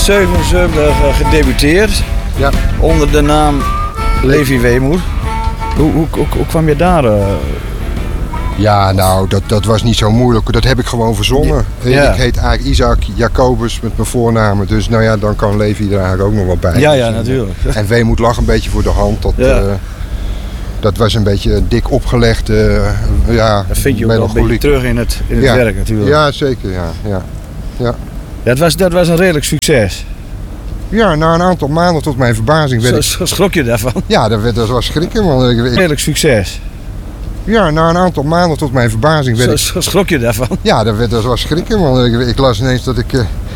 1977 gedebuteerd. Ja. Onder de naam Levi Weemoed. Hoe kwam je daar? Ja, nou, dat was niet zo moeilijk. Dat heb ik gewoon verzonnen. Ja. Ik heet eigenlijk Isaac Jacobus met mijn voornamen. Dus nou ja, dan kan Levi er eigenlijk ook nog wel bij. Ja, natuurlijk. En Weemoed lag een beetje voor de hand. Dat was een beetje dik opgelegd. Dat vind je ook wel een beetje terug in het werk natuurlijk. Ja, zeker. Ja. Dat was een redelijk succes. Ja, na een aantal maanden tot mijn verbazing werd Zo schrok je daarvan? Ja, dat was schrikken. Man. Redelijk succes. Ja, na een aantal maanden tot mijn verbazing werd Zo schrok je daarvan? Ja, dat was schrikken. Man. Ik las ineens dat ik